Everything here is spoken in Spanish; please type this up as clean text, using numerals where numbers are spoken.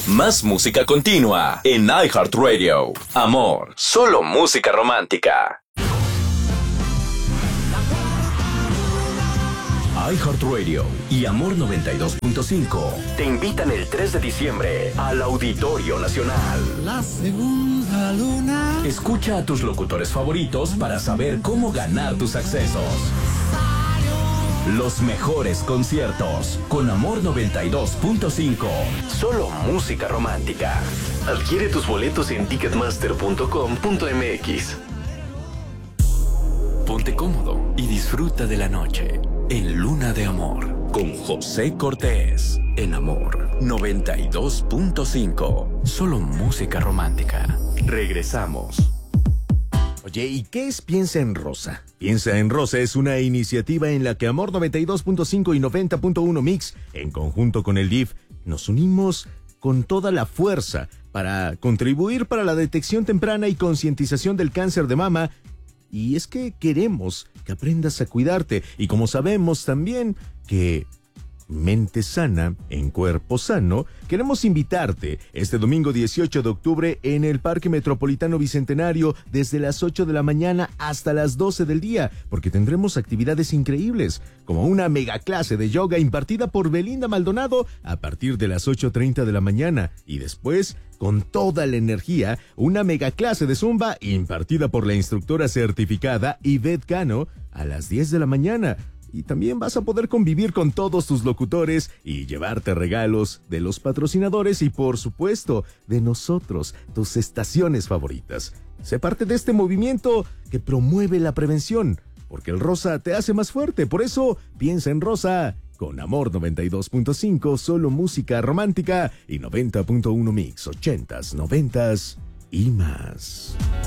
Más música continua en iHeartRadio. Amor, solo música romántica. iHeartRadio y Amor 92.5 te invitan el 3 de diciembre al Auditorio Nacional. La segunda luna. Escucha a tus locutores favoritos para saber cómo ganar tus accesos. Los mejores conciertos con Amor 92.5. Solo música romántica. Adquiere tus boletos en ticketmaster.com.mx. Ponte cómodo y disfruta de la noche en Luna de Amor con José Cortés en Amor 92.5. Solo música romántica. Regresamos. Oye, ¿y qué es Piensa en Rosa? Piensa en Rosa es una iniciativa en la que Amor 92.5 y 90.1 Mix, en conjunto con el DIF, nos unimos con toda la fuerza para contribuir para la detección temprana y concientización del cáncer de mama. Y es que queremos que aprendas a cuidarte y como sabemos también que mente sana en cuerpo sano, queremos invitarte este domingo 18 de octubre en el Parque Metropolitano Bicentenario desde las 8 de la mañana hasta las 12 del día, porque tendremos actividades increíbles, como una mega clase de yoga impartida por Belinda Maldonado a partir de las 8:30 de la mañana y después, con toda la energía, una mega clase de zumba impartida por la instructora certificada Ivette Cano a las 10 de la mañana. Y también vas a poder convivir con todos tus locutores y llevarte regalos de los patrocinadores y, por supuesto, de nosotros, tus estaciones favoritas. Sé parte de este movimiento que promueve la prevención, porque el rosa te hace más fuerte. Por eso, piensa en Rosa con Amor 92.5, solo música romántica y 90.1 Mix, 80s, 90s y más.